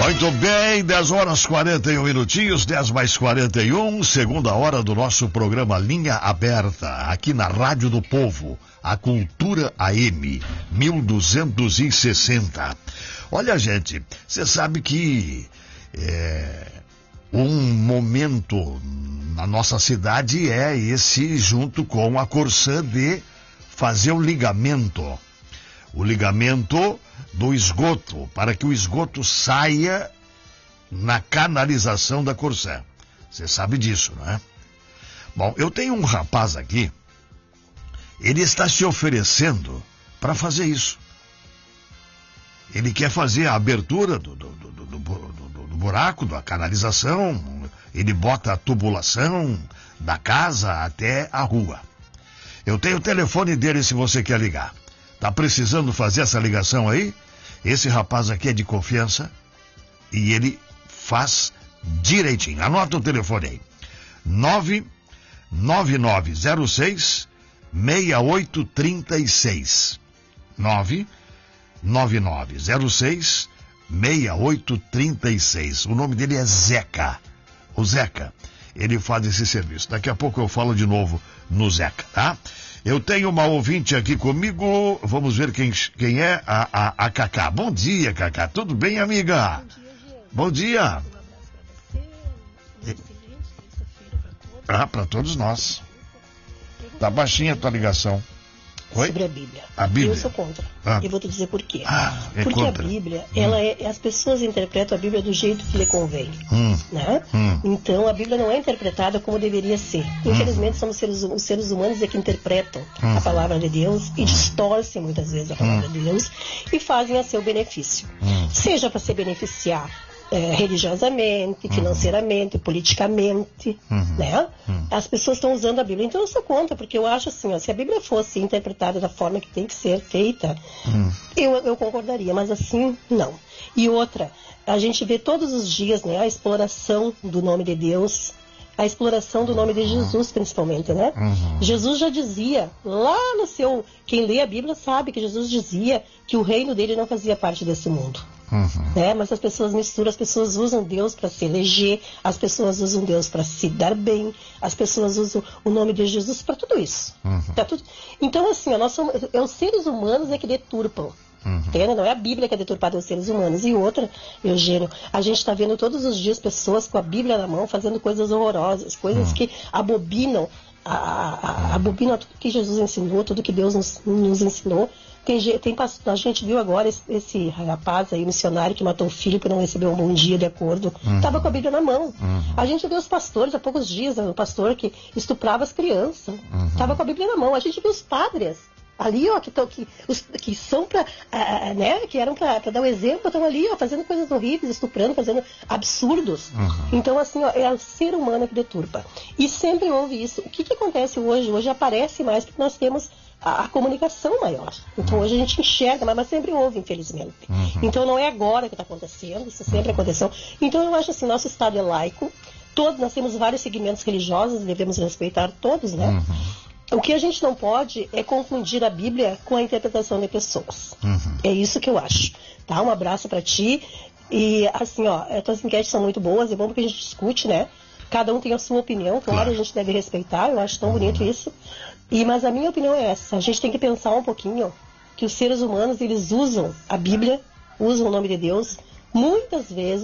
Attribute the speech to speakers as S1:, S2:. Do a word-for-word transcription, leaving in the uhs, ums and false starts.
S1: Muito bem, dez horas e quarenta e um minutinhos, dez mais quarenta e um, segunda hora do nosso programa Linha Aberta, aqui na Rádio do Povo, a Cultura A M, mil duzentos e sessenta. Olha, gente, você sabe que é, um momento na nossa cidade é esse, junto com a Corsã, de fazer o ligamento. O ligamento do esgoto, para que o esgoto saia na canalização da Corsã. Você sabe disso, não é? Bom, eu tenho um rapaz aqui, ele está se oferecendo para fazer isso. Ele quer fazer a abertura do, do, do, do, do, do buraco, da canalização, ele bota a tubulação da casa até a rua. Eu tenho o telefone dele se você quer ligar. Tá precisando fazer essa ligação aí? Esse rapaz aqui é de confiança e ele faz direitinho. Anota o telefone aí. nove nove nove zero seis seis oito três seis. nove nove nove zero seis seis oito três seis. O nome dele é Zeca. O Zeca, ele faz esse serviço. Daqui a pouco eu falo de novo no Zeca, tá? Eu tenho uma ouvinte aqui comigo, vamos ver quem, quem é, a, a, a Cacá. Bom dia, Cacá, tudo bem, amiga? Bom dia, Bom dia. Ah, para todos nós. Tá baixinha a tua ligação. Oi?
S2: Sobre a Bíblia.
S1: A Bíblia.
S2: Eu sou contra.
S1: Ah.
S2: Eu vou te dizer por quê.
S1: Ah, é
S2: Porque
S1: contra.
S2: a Bíblia,
S1: hum.
S2: ela é, as pessoas interpretam a Bíblia do jeito que lhe convém.
S1: Hum.
S2: Né?
S1: Hum.
S2: Então a Bíblia não é interpretada como deveria ser. Infelizmente, hum. somos seres, os seres humanos é que interpretam hum. a palavra de Deus e distorcem muitas vezes a palavra hum. de Deus e fazem a seu benefício. Hum. Seja para se beneficiar É, religiosamente, financeiramente, uhum. politicamente, uhum. né? Uhum. As pessoas estão usando a Bíblia. Então eu sou contra, porque eu acho assim, ó, se a Bíblia fosse interpretada da forma que tem que ser feita, uhum. eu, eu concordaria, mas assim, não. E outra, a gente vê todos os dias, né, a exploração do nome de Deus, a exploração do nome de Jesus, principalmente, né? Uhum. Jesus já dizia, lá no seu... Quem lê a Bíblia sabe que Jesus dizia que o reino dele não fazia parte desse mundo. Uhum. Né? Mas as pessoas misturam, as pessoas usam Deus para se eleger, as pessoas usam Deus para se dar bem, as pessoas usam o nome de Jesus para tudo isso. Uhum. Pra tudo... Então, assim, nós somos, é os seres humanos é que deturpam. Uhum. Entende? Não é a Bíblia que é deturpada, é os seres humanos. E outra, Eugênio, a gente está vendo todos os dias pessoas com a Bíblia na mão fazendo coisas horrorosas, coisas uhum. que abobinam, a, a, a, abobinam tudo que Jesus ensinou, tudo que Deus nos, nos ensinou. Tem, tem, a gente viu agora esse, esse rapaz aí, missionário, que matou o filho por não receber um bom dia de acordo. Estava uhum. com a Bíblia na mão. Uhum. A gente viu os pastores há poucos dias, o pastor que estuprava as crianças. Estava uhum. com a Bíblia na mão. A gente viu os padres ali, ó, que, tão, que, os, que são para, uh, né, que eram para dar o um exemplo, estão ali, ó, fazendo coisas horríveis, estuprando, fazendo absurdos. Uhum. Então, assim, ó, é o ser humano que deturpa. E sempre houve isso. O que, que acontece hoje? Hoje aparece mais porque nós temos a, a comunicação maior. Então hoje a gente enxerga, mas, mas sempre houve, infelizmente. Uhum. Então não é agora que está acontecendo, isso sempre uhum. aconteceu. Então eu acho assim, nosso Estado é laico, todos, nós temos vários segmentos religiosos, devemos respeitar todos, né? Uhum. O que a gente não pode é confundir a Bíblia com a interpretação de pessoas. Uhum. É isso que eu acho. Tá? Um abraço para ti. E assim, ó, as tuas enquetes são muito boas, é bom porque a gente discute, né? Cada um tem a sua opinião, claro, claro. A gente deve respeitar, eu acho tão uhum. bonito isso. E, mas a minha opinião é essa, a gente tem que pensar um pouquinho que os seres humanos, eles usam a Bíblia, usam o nome de Deus, muitas vezes,